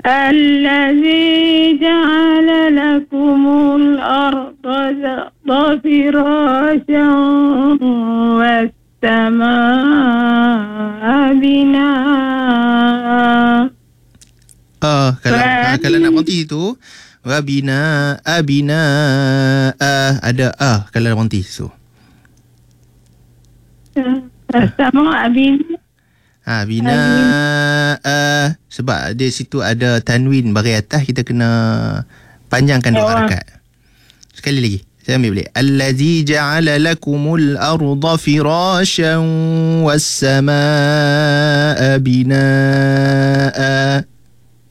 الذي جعل لكم الأرض فراشا والسماء بناء. Kalau nak berhenti tu Wabina abina ada kalau nak berhenti so. Sama bina. Bina sebab dia situ ada tanwin baris atas, kita kena panjangkan dua harakat. Sekali lagi saya ambil balik. Allazi ja'ala lakumul arda firasyan was samaa binaa.